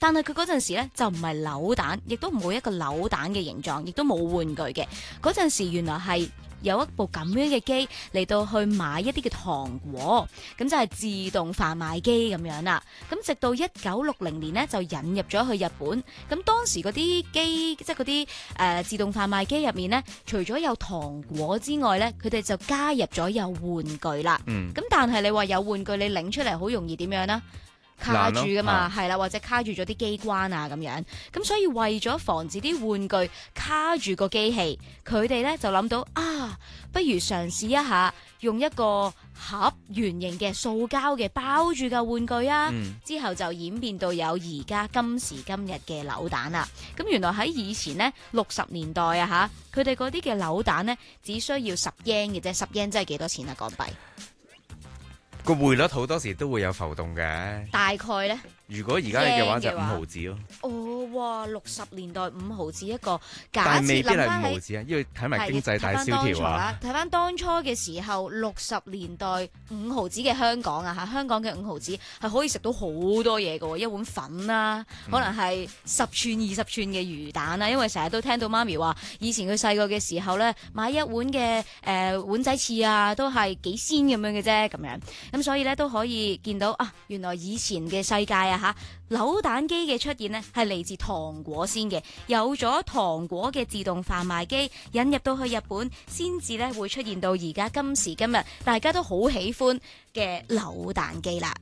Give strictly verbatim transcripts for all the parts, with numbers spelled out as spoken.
但係佢嗰陣時咧就唔係扭蛋，亦都唔會一個扭蛋嘅形狀，亦都冇玩具嘅。嗰陣時原來係有一部咁樣嘅機嚟到去買一啲嘅糖果，咁就係自動販賣機咁樣啦。咁直到一九六零年呢，就引入咗去日本。咁當時嗰啲機，即係嗰啲誒自動販賣機入面呢，除咗有糖果之外呢，佢哋就加入咗有玩具啦。咁、 嗯、 但係你話有玩具，你拎出嚟好容易點樣呢？卡住噶嘛，係啦，或者卡住咗啲機關啊咁樣，咁所以為咗防止啲玩具卡住個機器，佢哋咧就諗到啊，不如嘗試一下用一個盒圓形嘅塑膠嘅包住個玩具啊，嗯、之後就演變到有而家今時今日嘅扭蛋啦。咁原來喺以前呢，六十年代啊吓，佢哋嗰啲嘅扭蛋呢，只需要十 yen 嘅啫，十 yen 真係幾多錢啊港幣？ 個匯率好多時都會有浮動嘅， 大概呢？ 如果而家嘅話就五毫子咯。 哦，哇！六十年代五毫子一個，假但係未設必係五諗翻起， 毫子啊，因為睇埋經濟大蕭條啊。 睇翻當初嘅時候，六十年代五毫子嘅香港啊嚇，香港嘅五毫子係可以食到好多嘢嘅喎，一碗粉啦，可能係十寸二十寸嘅魚蛋啦，因為成日都聽到媽咪話，以前佢細個嘅時候咧，買一碗嘅誒、呃、碗仔翅啊，都係幾仙咁樣嘅啫，咁樣咁所以咧都可以見到啊，原來以前嘅世界啊嚇，扭蛋機嘅出現呢係嚟自糖果先嘅，有咗糖果嘅自動販賣機引入到去日本，先至咧會出現到而家今時今日大家都好喜歡嘅扭蛋機啦。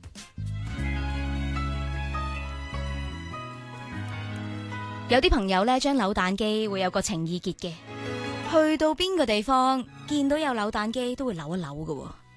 有啲朋友咧將扭蛋機會有個情意結嘅，去到邊個地方見到有扭蛋機都會扭一扭㗎喎。